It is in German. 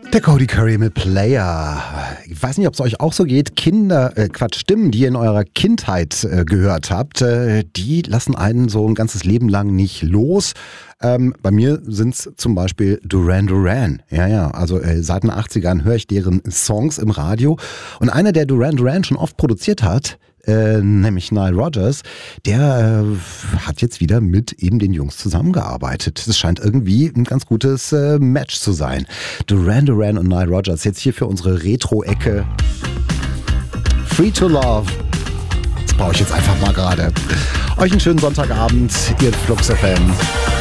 Der Cody Curry mit Player. Ich weiß nicht, ob es euch auch so geht. Stimmen, die ihr in eurer Kindheit gehört habt, die lassen einen so ein ganzes Leben lang nicht los. Bei mir sind es zum Beispiel Duran Duran. Ja, also seit den 80ern höre ich deren Songs im Radio. Und einer, der Duran Duran schon oft produziert hat, nämlich Nile Rodgers, der hat jetzt wieder mit eben den Jungs zusammengearbeitet. Das scheint irgendwie ein ganz gutes Match zu sein. Duran Duran und Nile Rodgers jetzt hier für unsere Retro-Ecke. Free to Love. Das brauche ich jetzt einfach mal gerade. Euch einen schönen Sonntagabend, ihr Flux FM.